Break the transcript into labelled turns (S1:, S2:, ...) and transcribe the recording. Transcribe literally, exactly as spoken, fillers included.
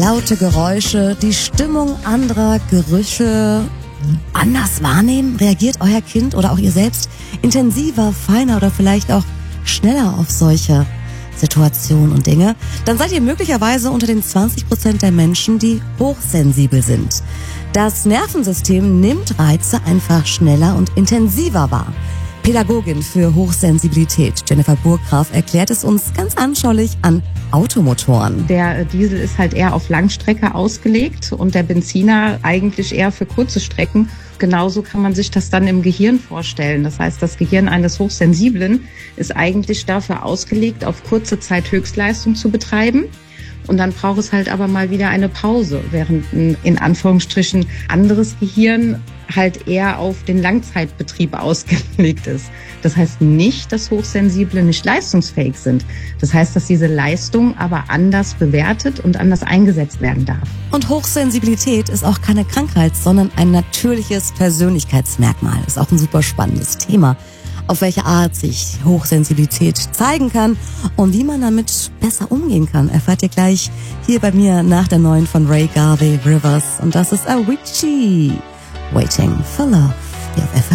S1: Laute Geräusche, die Stimmung anderer, Gerüche anders wahrnehmen? Reagiert euer Kind oder auch ihr selbst intensiver, feiner oder vielleicht auch schneller auf solche Situationen und Dinge? Dann seid ihr möglicherweise unter den zwanzig Prozent der Menschen, die hochsensibel sind. Das Nervensystem nimmt Reize einfach schneller und intensiver wahr. Pädagogin für Hochsensibilität Jennifer Burggraf erklärt es uns ganz anschaulich an Automotoren.
S2: Der Diesel ist halt eher auf Langstrecke ausgelegt und der Benziner eigentlich eher für kurze Strecken. Genauso kann man sich das dann im Gehirn vorstellen. Das heißt, das Gehirn eines Hochsensiblen ist eigentlich dafür ausgelegt, auf kurze Zeit Höchstleistung zu betreiben. Und dann braucht es halt aber mal wieder eine Pause, während ein in Anführungsstrichen anderes Gehirn halt eher auf den Langzeitbetrieb ausgelegt ist. Das heißt nicht, dass Hochsensible nicht leistungsfähig sind. Das heißt, dass diese Leistung aber anders bewertet und anders eingesetzt werden darf.
S1: Und Hochsensibilität ist auch keine Krankheit, sondern ein natürliches Persönlichkeitsmerkmal. Ist auch ein super spannendes Thema, auf welche Art sich Hochsensibilität zeigen kann und wie man damit besser umgehen kann, erfahrt ihr gleich hier bei mir nach der neuen von Ray Garvey Rivers. Und das ist Avicii. Waiting for Love.